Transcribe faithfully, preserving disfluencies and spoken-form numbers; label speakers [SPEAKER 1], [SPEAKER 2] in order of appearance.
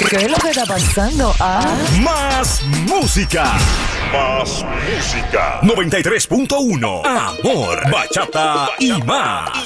[SPEAKER 1] ¿Qué es lo que está pasando? Ah.
[SPEAKER 2] Más música. Más música. noventa y tres punto uno. Amor, bachata y más.